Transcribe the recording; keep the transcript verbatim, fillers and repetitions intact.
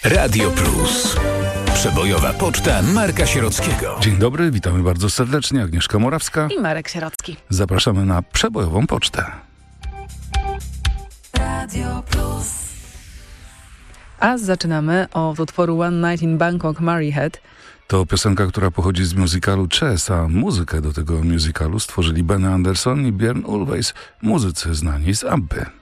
Radio Plus. Przebojowa poczta Marka Sierockiego. Dzień dobry, witamy bardzo serdecznie. Agnieszka Morawska I Marek Sierocki. Zapraszamy na przebojową pocztę. Radio Plus. A zaczynamy od utworu One Night in Bangkok, Mary Head. To piosenka, która pochodzi z musicalu Chess, a muzykę do tego musicalu stworzyli Ben Anderson i Björn Ulvaeus, muzycy znani z ABBY.